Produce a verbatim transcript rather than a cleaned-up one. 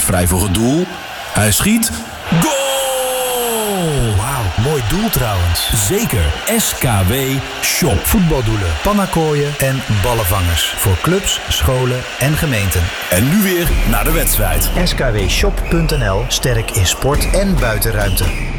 vrij voor het doel. Hij schiet. Goal! Wauw, mooi doel trouwens. Zeker, S K W Shop. Voetbaldoelen, pannakooien en ballenvangers. Voor clubs, scholen en gemeenten. En nu weer naar de wedstrijd. S K W shop punt n l, sterk in sport en buitenruimte.